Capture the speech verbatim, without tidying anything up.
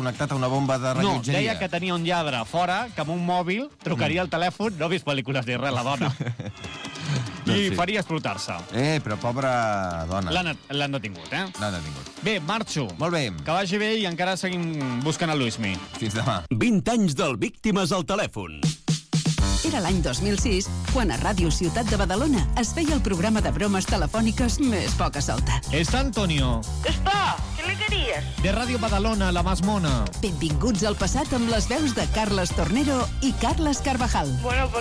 connectat a una bomba de No, rellotgeria. deia que tenia un lladre fora, que amb un mòbil trucaria al telèfon, no ha vist pel·lícules ni res, la dona. Doncs I sí. faria explotar-se. Eh, però pobra dona. L'han l'han detingut, eh? L'han detingut. Bé, marxo. Molt bé. Que vagi bé i encara seguim buscant el Luismi. Fins demà. vint anys del Víctimes al telèfon. Era l'any dos mil sis, quan a Ràdio Ciutat de Badalona es feia el programa de bromes telefòniques més poca solta. Está Antonio, Está, ¿qué le querías? de Radio Badalona, La Más Mona. Benvinguts al passat amb les veus de Carles Tornero i Carles Carvajal. Bueno, pues